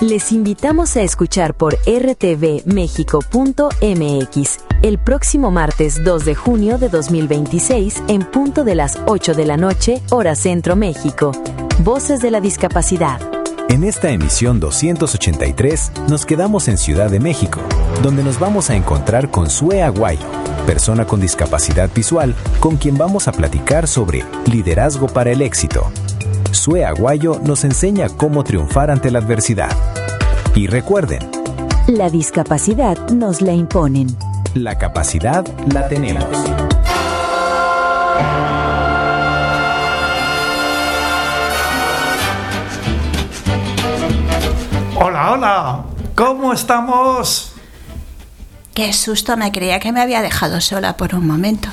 Les invitamos a escuchar por rtvmexico.mx el próximo martes 2 de junio de 2026 en punto de las 8 de la noche, hora Centro México. Voces de la Discapacidad. En esta emisión 283 nos quedamos en Ciudad de México, donde nos vamos a encontrar con Sue Aguayo, persona con discapacidad visual, con quien vamos a platicar sobre liderazgo para el éxito. Sue Aguayo nos enseña cómo triunfar ante la adversidad. Y recuerden, la discapacidad nos la imponen. La capacidad la tenemos. Hola, hola, ¿cómo estamos? Qué susto, me creía que me había dejado sola por un momento.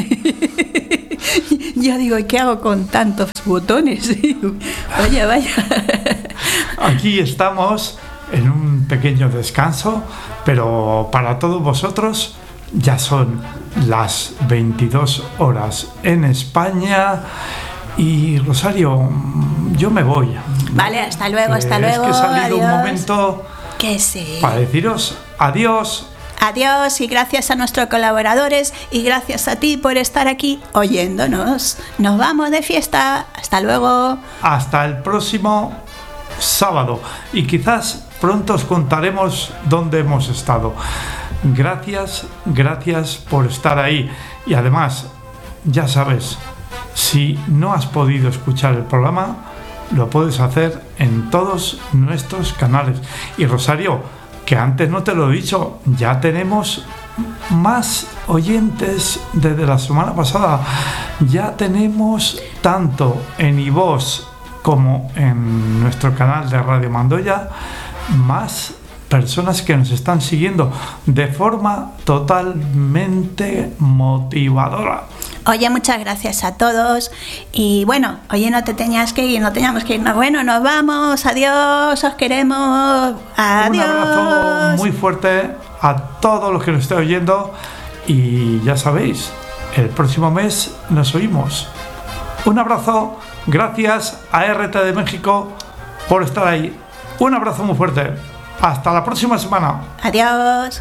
Yo digo, ¿qué hago con tantos botones? Vaya. Aquí estamos en un pequeño descanso, pero para todos vosotros ya son las 22 horas en España. Y Rosario, yo me voy. Vale, hasta luego. Es que he salido adiós. Un momento que sí. Para deciros adiós. Adiós y gracias a nuestros colaboradores y gracias a ti por estar aquí oyéndonos. Nos vamos de fiesta. Hasta luego. Hasta el próximo sábado. Y quizás pronto os contaremos dónde hemos estado. Gracias por estar ahí. Y además, ya sabes, si no has podido escuchar el programa, lo puedes hacer en todos nuestros canales. Y Rosario, que antes no te lo he dicho, ya tenemos más oyentes desde la semana pasada. Ya tenemos tanto en iVoox como en nuestro canal de Radio Mandoya más personas que nos están siguiendo de forma totalmente motivadora. Oye, muchas gracias a todos. Y bueno, oye, no te tenías que ir, no teníamos que irnos. Bueno, nos vamos, adiós, os queremos. Adiós. Un abrazo muy fuerte a todos los que nos estén oyendo. Y ya sabéis, el próximo mes nos oímos. Un abrazo, gracias a RT de México por estar ahí. Un abrazo muy fuerte. Hasta la próxima semana. Adiós.